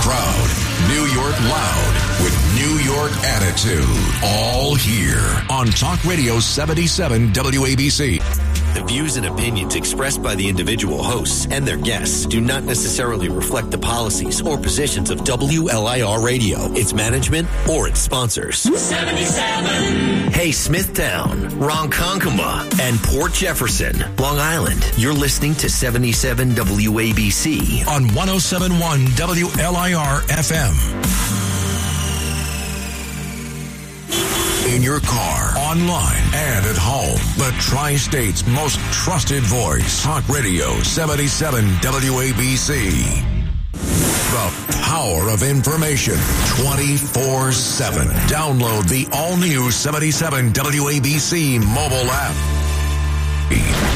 proud, New York loud, with New York attitude. All here on Talk Radio 77 WABC. The views and opinions expressed by the individual hosts and their guests do not necessarily reflect the policies or positions of WLIR Radio, its management, or its sponsors. 77. Hey, Smithtown, Ronkonkoma, and Port Jefferson, Long Island. You're listening to 77 WABC on 107.1 WLIR FM. In your car, online, and at home. The Tri-State's most trusted voice. Talk Radio 77 WABC. The power of information 24/7. Download the all-new 77 WABC mobile app.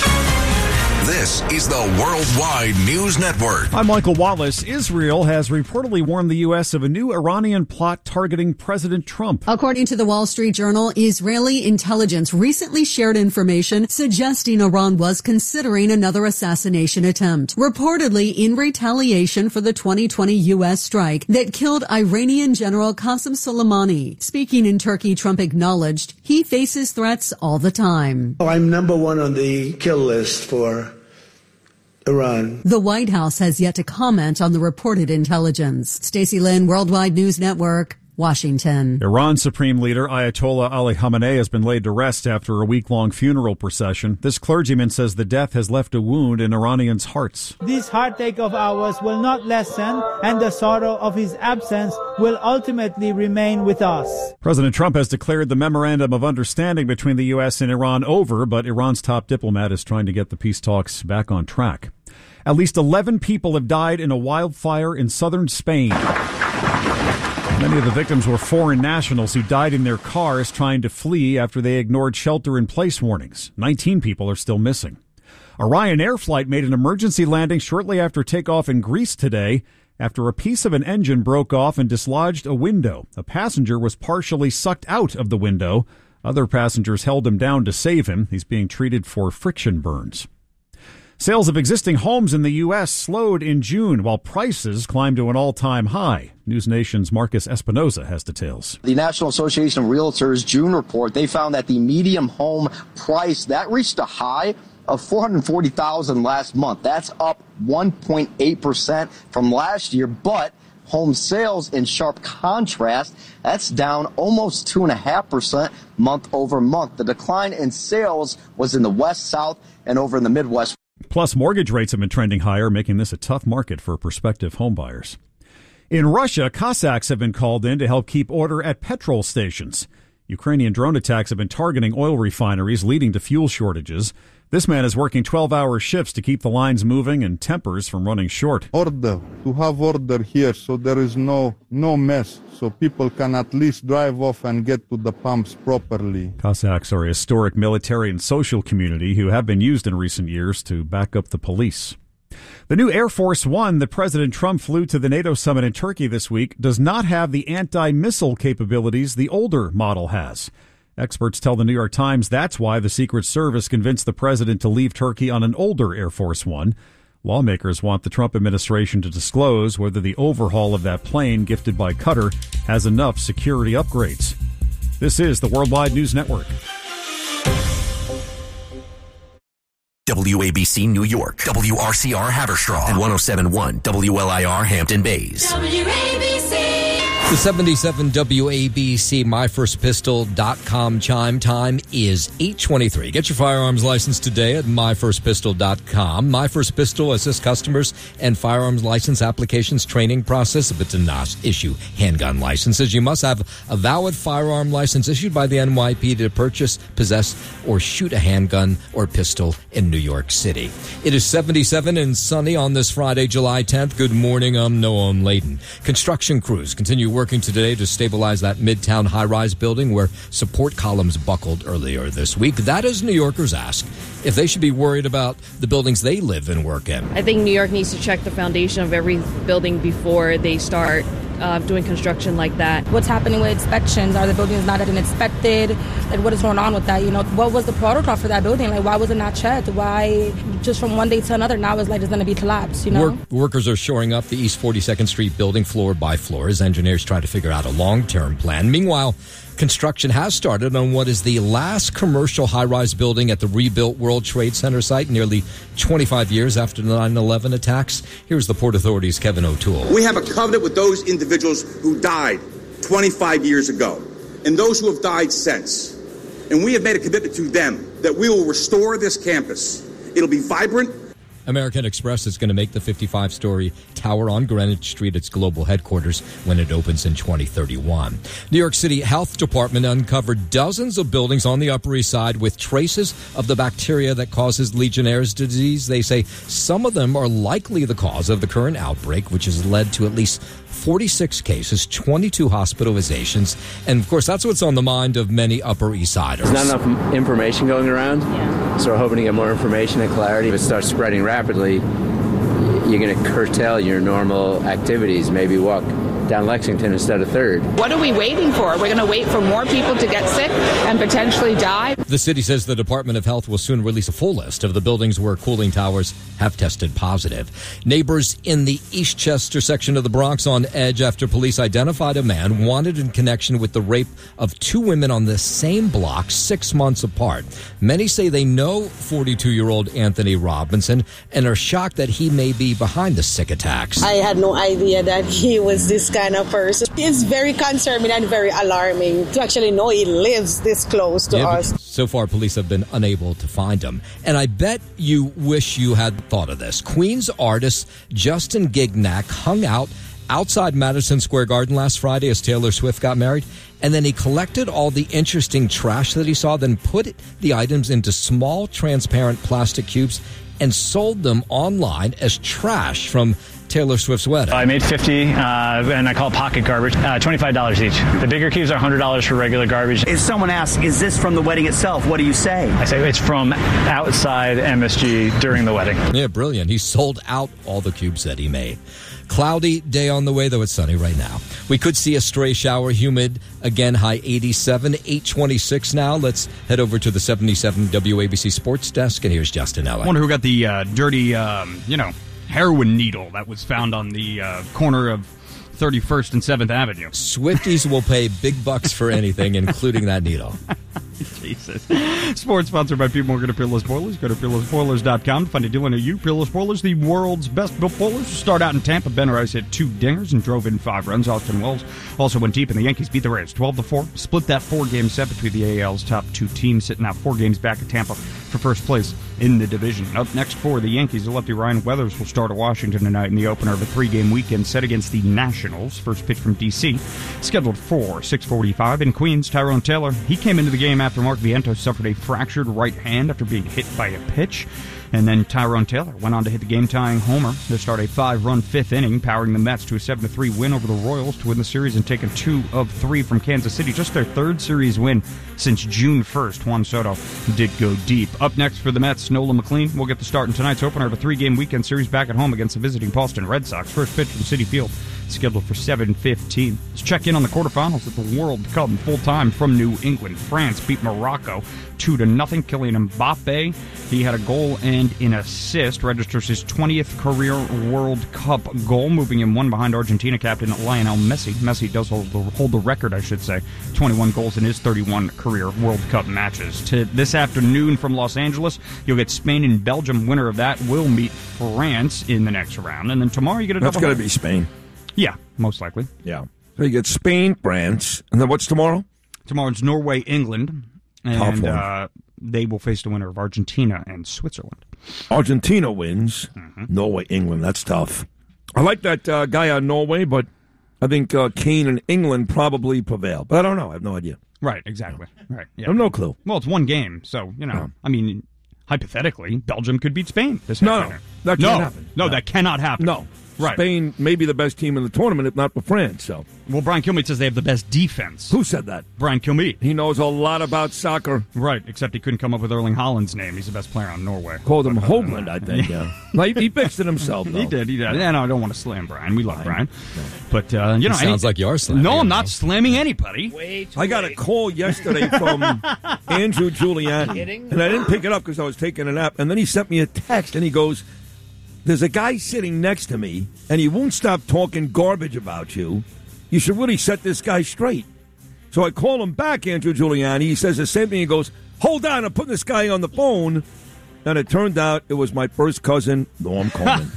This is the Worldwide News Network. I'm Michael Wallace. Israel has reportedly warned the U.S. of a new Iranian plot targeting President Trump. According to the Wall Street Journal, Israeli intelligence recently shared information suggesting Iran was considering another assassination attempt, reportedly in retaliation for the 2020 U.S. strike that killed Iranian General Qasem Soleimani. Speaking in Turkey, Trump acknowledged he faces threats all the time. I'm number one on the kill list for Iran. The White House has yet to comment on the reported intelligence. Stacey Lynn, Worldwide News Network, Washington. Iran's Supreme Leader Ayatollah Ali Khamenei has been laid to rest after a week-long funeral procession. This clergyman says the death has left a wound in Iranians' hearts. This heartache of ours will not lessen, and the sorrow of his absence will ultimately remain with us. President Trump has declared the memorandum of understanding between the U.S. and Iran over, but Iran's top diplomat is trying to get the peace talks back on track. At least 11 people have died in a wildfire in southern Spain. Many of the victims were foreign nationals who died in their cars trying to flee after they ignored shelter-in-place warnings. 19 people are still missing. A Ryanair flight made an emergency landing shortly after takeoff in Greece today after a piece of an engine broke off and dislodged a window. A passenger was partially sucked out of the window. Other passengers held him down to save him. He's being treated for friction burns. Sales of existing homes in the U.S. slowed in June while prices climbed to an all-time high. News Nation's Marcus Espinoza has details. The National Association of Realtors June report, they found that the median home price, that reached a high of $440,000 last month. That's up 1.8% from last year, but home sales, in sharp contrast, that's down almost 2.5% month over month. The decline in sales was in the West, South, and over in the Midwest. Plus, mortgage rates have been trending higher, making this a tough market for prospective homebuyers. In Russia, Cossacks have been called in to help keep order at petrol stations. Ukrainian drone attacks have been targeting oil refineries, leading to fuel shortages. This man is working 12-hour shifts to keep the lines moving and tempers from running short. Order, to have order here so there is no mess, so people can at least drive off and get to the pumps properly. Cossacks are a historic military and social community who have been used in recent years to back up the police. The new Air Force One that President Trump flew to the NATO summit in Turkey this week does not have the anti-missile capabilities the older model has. Experts tell the New York Times that's why the Secret Service convinced the president to leave Turkey on an older Air Force One. Lawmakers want the Trump administration to disclose whether the overhaul of that plane gifted by Qatar has enough security upgrades. This is the Worldwide News Network. WABC New York, WRCR Haverstraw, and 107.1 WLIR Hampton Bays. WABC. The 77 WABC MyFirstPistol.com chime time is 8:23. Get your firearms license today at MyFirstPistol.com. My First Pistol assists customers and firearms license applications training process. But to not issue handgun licenses, you must have a valid firearm license issued by the NYPD to purchase, possess, or shoot a handgun or pistol in New York City. It is 77 and sunny on this Friday, July 10th. Good morning. I'm Noam Layden. Construction crews continue working today to stabilize that Midtown high-rise building where support columns buckled earlier this week. That is, New Yorkers ask if they should be worried about the buildings they live and work in. I think New York needs to check the foundation of every building before they start doing construction like that. What's happening with inspections? Are the buildings not getting inspected? Like, what is going on with that? You know, what was the protocol for that building? Like, why was it not checked? Why just from one day to another now it's like it's going to be collapsed, you know? Workers are shoring up the East 42nd Street building floor by floor as engineers try to figure out a long-term plan. Meanwhile, construction has started on what is the last commercial high-rise building at the rebuilt World Trade Center site nearly 25 years after the 9/11 attacks. Here's the Port Authority's Kevin O'Toole. We have a covenant with those individuals who died 25 years ago and those who have died since. And we have made a commitment to them that we will restore this campus. It'll be vibrant. American Express is going to make the 55-story tower on Greenwich Street its global headquarters when it opens in 2031. New York City Health Department uncovered dozens of buildings on the Upper East Side with traces of the bacteria that causes Legionnaire's disease. They say some of them are likely the cause of the current outbreak, which has led to at least 46 cases, 22 hospitalizations, and of course that's what's on the mind of many Upper East Siders. There's not enough information going around, so we're hoping to get more information and clarity. If it starts spreading rapidly, you're going to curtail your normal activities, maybe walk down Lexington instead of 3rd. What are we waiting for? We're going to wait for more people to get sick and potentially die? The city says the Department of Health will soon release a full list of the buildings where cooling towers have tested positive. Neighbors in the Eastchester section of the Bronx on edge after police identified a man wanted in connection with the rape of 2 women on the same block 6 months apart. Many say they know 42-year-old Anthony Robinson and are shocked that he may be behind the sick attacks. I had no idea that he was this kind of person. It's very concerning and very alarming to actually know he lives this close to us. So far, police have been unable to find him. And I bet you wish you had thought of this. Queens artist Justin Gignac hung out outside Madison Square Garden last Friday as Taylor Swift got married. And then he collected all the interesting trash that he saw, then put the items into small transparent plastic cubes and sold them online as trash from Taylor Swift's wedding. I made 50, and I call it pocket garbage, $25 each. The bigger cubes are $100 for regular garbage. If someone asks, is this from the wedding itself, what do you say? I say it's from outside MSG during the wedding. Yeah, brilliant. He sold out all the cubes that he made. Cloudy day on the way, though it's sunny right now. We could see a stray shower, humid, again, high 87, 826 now. Let's head over to the 77 WABC Sports Desk, and here's Justin Ella. I wonder who got the dirty, heroin needle that was found on the corner of 31st and 7th Avenue. Swifties will pay big bucks for anything, including that needle. Jesus. Sports sponsored by Pete Morgan of Peerless Boilers. Go to PeerlessBoilers.com to find a dealer near you. Peerless Boilers, the world's best built boilers. Start out in Tampa. Ben Rice hit 2 dingers and drove in 5 runs. Austin Wells also went deep, and the Yankees beat the Rays 12-4. Split that 4-game set between the AL's top 2 teams, sitting out 4 games back at Tampa for first place in the division. Up next for the Yankees, the lefty Ryan Weathers will start at Washington tonight in the opener of a 3-game weekend set against the Nationals. First pitch from D.C. scheduled for 6:45. In Queens, Tyrone Taylor, he came into the game after Mark Vientos suffered a fractured right hand after being hit by a pitch. And then Tyrone Taylor went on to hit the game-tying homer to start a 5-run 5th inning, powering the Mets to a 7-3 win over the Royals to win the series and taking 2 of 3 from Kansas City. Just their 3rd series win since June 1st. Juan Soto did go deep. Up next for the Mets, Nola McLean will get the start in tonight's opener of a 3-game weekend series back at home against the visiting Boston Red Sox. First pitch from Citi Field scheduled for 7:15. Let's check in on the quarterfinals at the World Cup. Full-time from New England. France beat Morocco 2-0. Kylian Mbappe, he had a goal and an assist, registers his 20th career World Cup goal, moving him 1 behind Argentina captain Lionel Messi. Messi does hold the record, 21 goals in his 31 career World Cup matches. This afternoon from Los Angeles, you'll get Spain and Belgium. Winner of that will meet France in the next round. And then tomorrow you get a double. That's got to be Spain. Yeah, most likely. Yeah. So you get Spain, France, and then what's tomorrow? Tomorrow's Norway, England, and they will face the winner of Argentina and Switzerland. Argentina wins. Norway, England. That's tough. I like that guy on Norway, but I think Kane and England probably prevail. But I don't know. I have no idea. Right, exactly. Right. Yeah. I have no clue. Well, it's 1 game, so, I mean, hypothetically, Belgium could beat Spain this afternoon. That can't happen. No, that cannot happen. No. Right. Spain may be the best team in the tournament, if not for France. So, well, Brian Kilmeade says they have the best defense. Who said that? Brian Kilmeade. He knows a lot about soccer. Right, except he couldn't come up with Erling Haaland's name. He's the best player on Norway. Called him Hoagland, I think. Yeah. He fixed it himself, though. He did. Yeah, no, I don't want to slam Brian. We love Brian. But, sounds like you're slamming. No, I'm not slamming anybody. I got a call yesterday from Andrew Giuliani, and I didn't pick it up because I was taking a nap. And then he sent me a text, and he goes, "There's a guy sitting next to me, and he won't stop talking garbage about you. You should really set this guy straight." So I call him back, Andrew Giuliani. He says the same thing. He goes, "Hold on, I'm putting this guy on the phone." And it turned out it was my first cousin, Norm Coleman.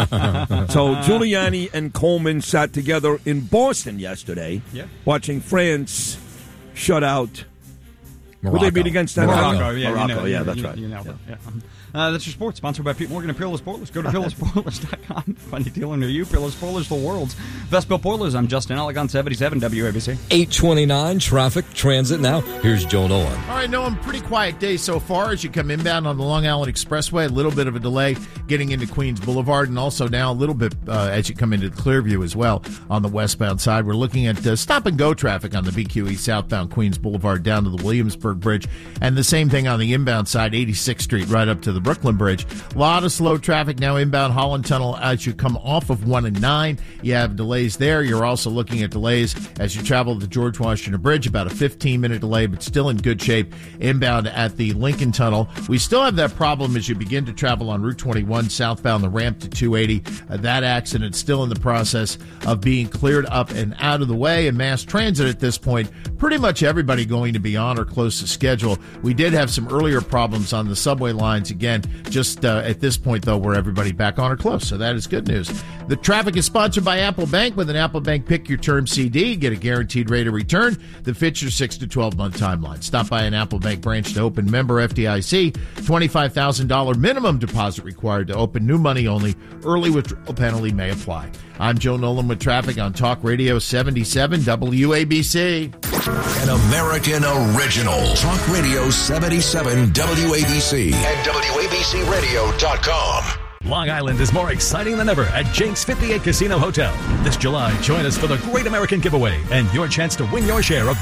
So Giuliani and Coleman sat together in Boston yesterday, watching France shut out. Morocco. Who they beat against that? Morocco, Yeah, that's right. You nailed it. Yeah. That's your sports, sponsored by Pete Morgan and Peerless Boilers. Go to peerlessboilers.com. Find a dealer near you. Peerless Boilers, the world's best built boilers. I'm Justin Elegant, 77 WABC. 8:29 traffic transit now. Here's Joe Nolan. All right, Nolan, pretty quiet day so far as you come inbound on the Long Island Expressway. A little bit of a delay getting into Queens Boulevard, and also now a little bit as you come into Clearview as well on the westbound side. We're looking at stop-and-go traffic on the BQE southbound Queens Boulevard down to the Williamsburg Bridge, and the same thing on the inbound side, 86th Street right up to the Brooklyn Bridge. A lot of slow traffic now inbound Holland Tunnel as you come off of 1 and 9. You have delays there. You're also looking at delays as you travel to the George Washington Bridge, about a 15-minute delay, but still in good shape inbound at the Lincoln Tunnel. We still have that problem as you begin to travel on Route 21 southbound, the ramp to 280. That accident still in the process of being cleared up and out of the way. And mass transit at this point, pretty much everybody going to be on or close to schedule. We did have some earlier problems on the subway lines again. Just at this point, though, we're everybody back on or close, so that is good news. The traffic is sponsored by Apple Bank. With an Apple Bank Pick Your Term CD, get a guaranteed rate of return that fits your 6 to 12-month timeline. Stop by an Apple Bank branch to open. Member FDIC, $25,000 minimum deposit required to open. New money only. Early withdrawal penalty may apply. I'm Joe Nolan with traffic on Talk Radio 77 WABC. An American original. Talk Radio 77 WABC and WABCRadio.com. Long Island is more exciting than ever at Jake's 58 Casino Hotel. This July, join us for the Great American Giveaway and your chance to win your share of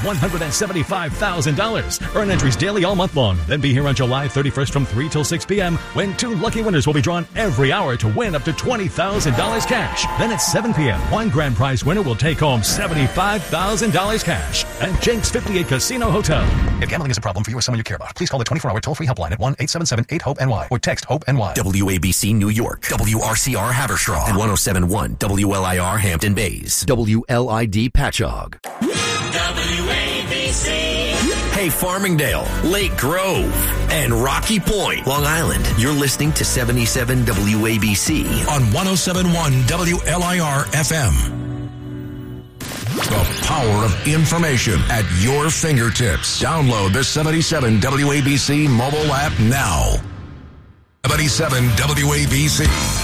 $175,000. Earn entries daily all month long. Then be here on July 31st from 3 till 6 p.m. when 2 lucky winners will be drawn every hour to win up to $20,000 cash. Then at 7 p.m., one grand prize winner will take home $75,000 cash at Jake's 58 Casino Hotel. If gambling is a problem for you or someone you care about, please call the 24-hour toll-free helpline at 1-877-8-HOPE-NY or text HOPE-NY. WABC New York, WRCR Haverstraw, and 107.1 WLIR Hampton Bays, WLID Patchogue. WABC. Hey, Farmingdale, Lake Grove, and Rocky Point, Long Island. You're listening to 77 WABC on 107.1 WLIR FM. The power of information at your fingertips. Download the 77 WABC mobile app now. 77 WABC.